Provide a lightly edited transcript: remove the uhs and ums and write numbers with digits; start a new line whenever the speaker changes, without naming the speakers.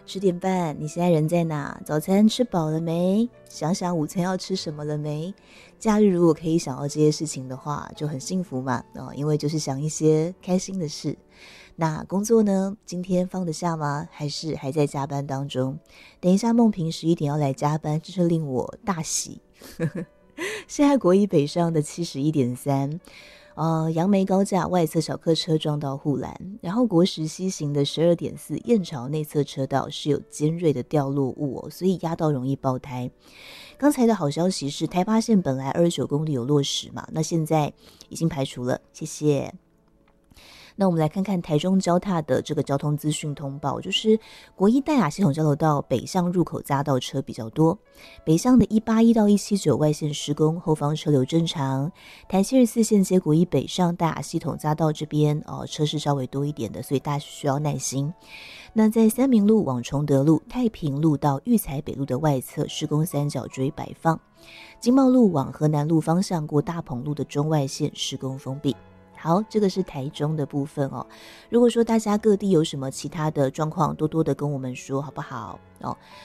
10点半，你现在人在哪？早餐吃饱了没？想想午餐要吃什么了没？假日如果可以想到这些事情的话，就很幸福嘛。因为就是想一些开心的事。那工作呢？今天放得下吗？还是还在加班当中？等一下梦萍11点要来加班，这是令我大喜。现在国一北上的71.3。杨梅高架外侧小客车撞到护栏，然后国十西行的12.4燕巢内侧车道是有尖锐的掉落物所以压到容易爆胎。刚才的好消息是台八线本来29公里有落实嘛，那现在已经排除了，谢谢。那我们来看看台中交大的这个交通资讯通报，就是国一淡雅系统交流道北向入口匝道车比较多，北向的181到179外线施工，后方车流正常。台74线接国一北上淡雅系统匝道这边车是稍微多一点的，所以大家需要耐心。那在三民路往崇德路、太平路到育才北路的外侧施工三角锥摆放，经贸路往河南路方向过大鹏路的中外线施工封闭。好，这个是台中的部分如果说大家各地有什么其他的状况，多多的跟我们说好不好